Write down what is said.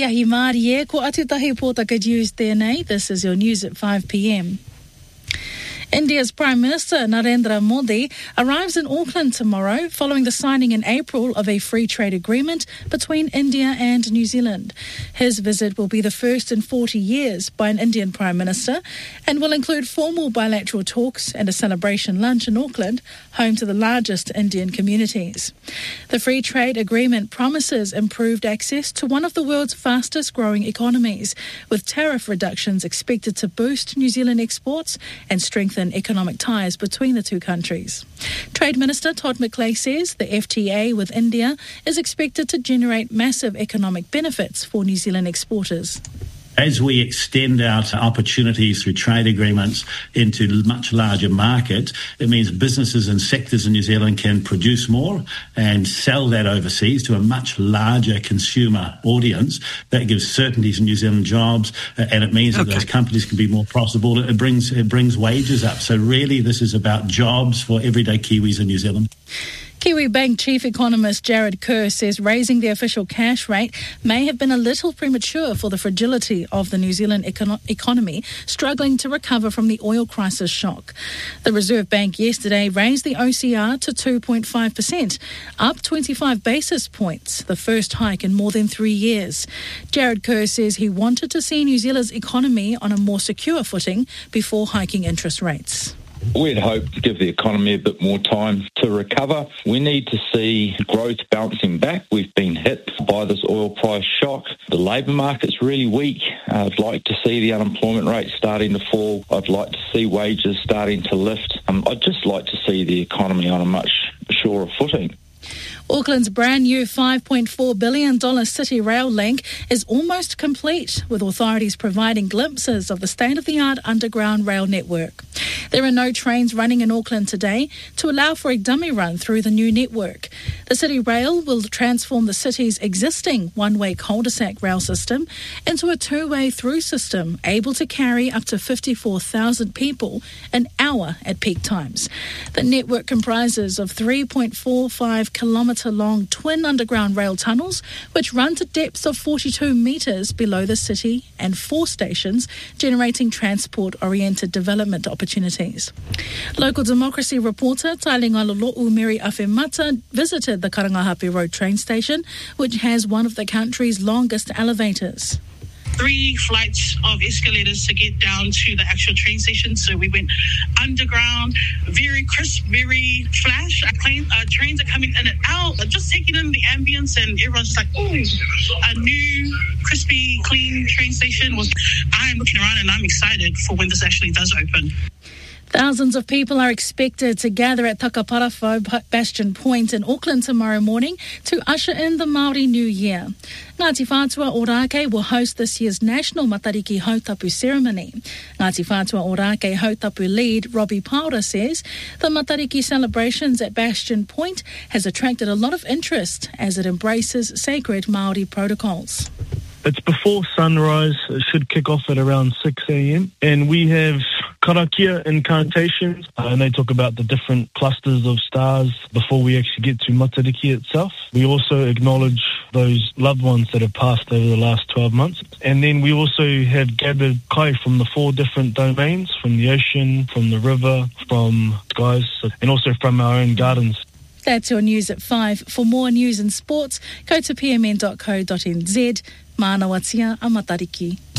Kia hi Māori e, ko atu tahi pōtaka news tēnei. This is your news at 5 p.m. India's Prime Minister Narendra Modi arrives in Auckland tomorrow following the signing in April of a free trade agreement between India and New Zealand. His visit will be the first in 40 years by an Indian Prime Minister and will include formal bilateral talks and a celebration lunch in Auckland, home to the largest Indian communities. The free trade agreement promises improved access to one of the world's fastest growing economies, with tariff reductions expected to boost New Zealand exports and strengthen economic ties between the two countries. Trade Minister Todd McClay says the FTA with India is expected to generate massive economic benefits for New Zealand exporters. As we extend our opportunities through trade agreements into much larger markets, it means businesses and sectors in New Zealand can produce more and sell that overseas to a much larger consumer audience. That gives certainty to New Zealand jobs, and it means that those companies can be more profitable. It brings wages up. So really, this is about jobs for everyday Kiwis in New Zealand. Kiwi Bank Chief Economist Jared Kerr says raising the official cash rate may have been a little premature for the fragility of the New Zealand economy, struggling to recover from the oil crisis shock. The Reserve Bank yesterday raised the OCR to 2.5%, up 25 basis points, the first hike in more than 3 years. Jared Kerr says he wanted to see New Zealand's economy on a more secure footing before hiking interest rates. We'd hope to give the economy a bit more time to recover. We need to see growth bouncing back. We've been hit by this oil price shock. The labour market's really weak. I'd like to see the unemployment rate starting to fall. I'd like to see wages starting to lift. I'd just like to see the economy on a much surer footing. Auckland's brand new $5.4 billion city rail link is almost complete, with authorities providing glimpses of the state-of-the-art underground rail network. There are no trains running in Auckland today to allow for a dummy run through the new network. The City Rail will transform the city's existing one-way cul-de-sac rail system into a two-way through system able to carry up to 54,000 people an hour at peak times. The network comprises of 3.45 kilometre-long twin underground rail tunnels, which run to depths of 42 metres below the city, and 4 stations, generating transport-oriented development opportunities. Local democracy reporter Talinga Lolo'u Mary Afemata visited the Karangahape Road train station, which has one of the country's longest elevators. 3 flights of escalators to get down to the actual train station. So we went underground, very crisp, very flash. Trains are coming in and out, just taking in the ambience, and everyone's just like, ooh, a new, crispy, clean train station. I'm looking around and I'm excited for when this actually does open. Thousands of people are expected to gather at Takaparawhau Bastion Point in Auckland tomorrow morning to usher in the Māori New Year. Ngāti Whātua Ōrākei will host this year's National Matariki Hautapu ceremony. Ngāti Whātua Ōrākei Hautapu lead Robbie Paura says the Matariki celebrations at Bastion Point has attracted a lot of interest as it embraces sacred Māori protocols. It's before sunrise. It should kick off at around 6 a.m. And we have karakia incantations, and they talk about the different clusters of stars before we actually get to Matariki itself. We also acknowledge those loved ones that have passed over the last 12 months. And then we also have gathered kai from the 4 different domains, from the ocean, from the river, from skies, and also from our own gardens. That's your news at 5. For more news and sports, go to pmn.co.nz. Manawatia a Matariki.